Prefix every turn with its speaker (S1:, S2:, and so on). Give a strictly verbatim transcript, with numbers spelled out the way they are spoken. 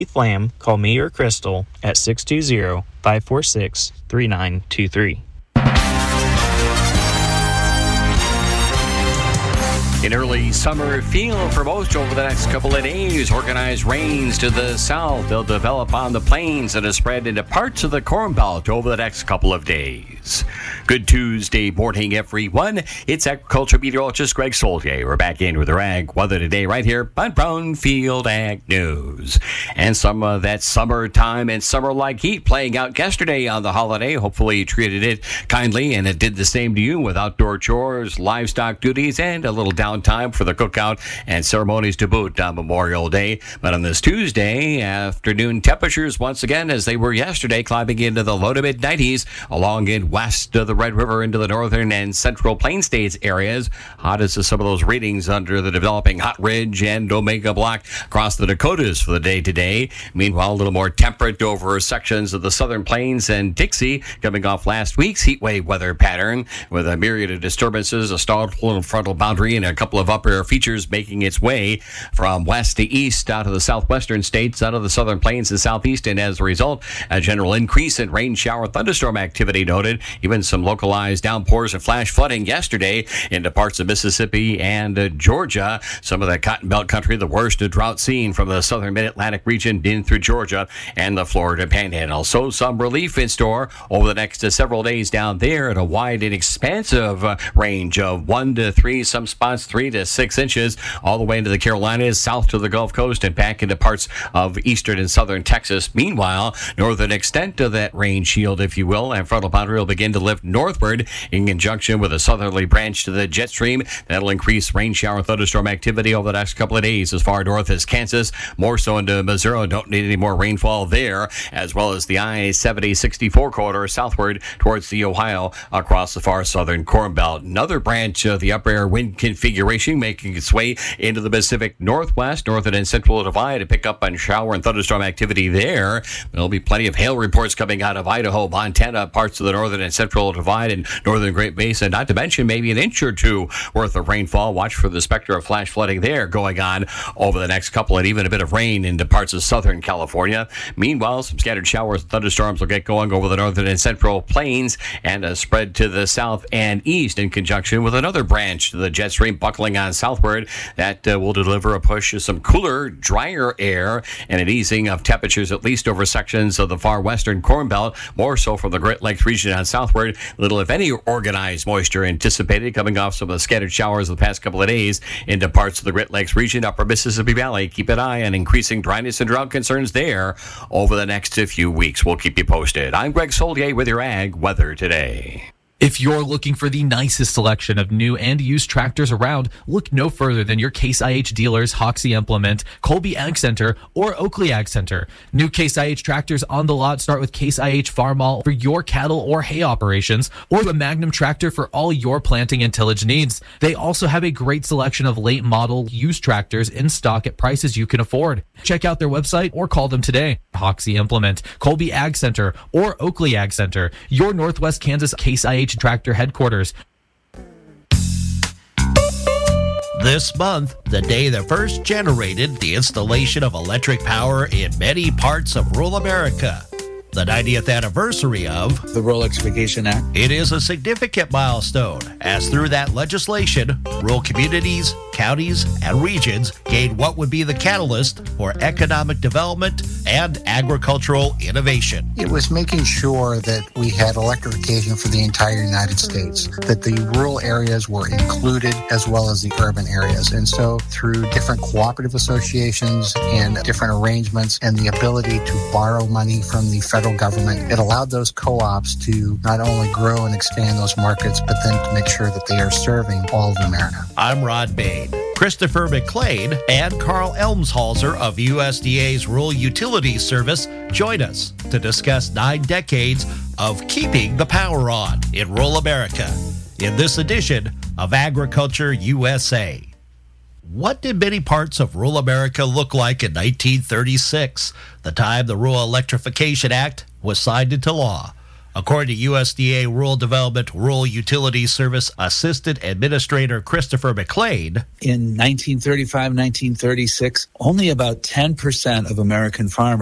S1: Keith Lamb, call me or Crystal at six two zero, five four six, three nine two three.
S2: An early summer feel for most over the next couple of days. Organized rains to the south. They'll develop on the plains and spread into parts of the Corn Belt over the next couple of days. Good Tuesday morning, everyone. It's agriculture meteorologist Greg Solier. We're back in with our ag weather today right here on Brownfield Ag News. And some of that summertime and summer-like heat playing out yesterday on the holiday. Hopefully you treated it kindly, and it did the same to you with outdoor chores, livestock duties, and a little downtime for the cookout and ceremonies to boot on Memorial Day. But on this Tuesday, afternoon temperatures once again, as they were yesterday, climbing into the low to mid nineties along in west of the Red River into the northern and central Plain States areas. Hottest of some of those readings under the developing Hot Ridge and Omega Block across the Dakotas for the day today. Meanwhile, a little more temperate over sections of the southern plains and Dixie, coming off last week's heat wave weather pattern with a myriad of disturbances, a stalled frontal boundary, and a couple of upper air features making its way from west to east out of the southwestern states, out of the southern plains and southeast. And as a result, a general increase in rain, shower, thunderstorm activity noted. Even some localized downpours and flash flooding yesterday into parts of Mississippi and uh, Georgia. Some of the Cotton Belt country, the worst drought seen from the southern mid-Atlantic region in through Georgia and the Florida Panhandle. So some relief in store over the next uh, several days down there at a wide and expansive uh, range of one to three, some spots three to six inches, all the way into the Carolinas, south to the Gulf Coast, and back into parts of eastern and southern Texas. Meanwhile, northern extent of that rain shield, if you will, and frontal boundary will begin to lift northward in conjunction with a southerly branch to the jet stream. That'll increase rain, shower, thunderstorm activity over the next couple of days as far north as Kansas, more so into Missouri. Don't need any more rainfall there, as well as the I seventy sixty-four corridor southward towards the Ohio across the far southern Corn Belt. Another branch of the upper air wind configuration making its way into the Pacific Northwest, northern and central divide to pick up on shower and thunderstorm activity there. There'll be plenty of hail reports coming out of Idaho, Montana, parts of the northern and central divide and northern Great Basin, not to mention maybe an inch or two worth of rainfall. Watch for the specter of flash flooding there going on over the next couple, and even a bit of rain into parts of southern California. Meanwhile, some scattered showers and thunderstorms will get going over the northern and central plains and uh, spread to the south and east in conjunction with another branch to the jet stream buckling on southward. That uh, will deliver a push of some cooler, drier air and an easing of temperatures, at least over sections of the far western Corn Belt, more so from the Great Lakes region on southward. Little, if any, organized moisture anticipated coming off some of the scattered showers of the past couple of days into parts of the Great Lakes region, upper Mississippi Valley. Keep an eye on increasing dryness and drought concerns there over the next few weeks. We'll keep you posted. I'm Greg Solier with your Ag Weather Today.
S3: If you're looking for the nicest selection of new and used tractors around, look no further than your Case I H dealers, Hoxie Implement, Colby Ag Center, or Oakley Ag Center. New Case I H tractors on the lot start with Case I H Farmall for your cattle or hay operations, or the Magnum tractor for all your planting and tillage needs. They also have a great selection of late model used tractors in stock at prices you can afford. Check out their website or call them today. Hoxie Implement, Colby Ag Center, or Oakley Ag Center, your Northwest Kansas Case I H tractor headquarters.
S4: This month, the day that first generated the installation of electric power in many parts of rural America. The ninetieth anniversary of
S5: the Rural Electrification Act.
S4: It is a significant milestone, as through that legislation, rural communities, counties, and regions gained what would be the catalyst for economic development and agricultural innovation.
S6: It was making sure that we had electrification for the entire United States, that the rural areas were included as well as the urban areas. And so through different cooperative associations and different arrangements and the ability to borrow money from the federal government, it allowed those co-ops to not only grow and expand those markets, but then to make sure that they are serving all of America.
S4: I'm Rod Bain. Christopher McLean and Carl Elmshalzer of U S D A's Rural Utilities Service join us to discuss nine decades of keeping the power on in rural America in this edition of Agriculture U S A. What did many parts of rural America look like in nineteen thirty-six, the time the Rural Electrification Act was signed into law? According to U S D A Rural Development Rural Utilities Service Assistant Administrator Christopher McLean,
S5: in nineteen thirty-five, nineteen thirty-six, only about ten percent of American farmers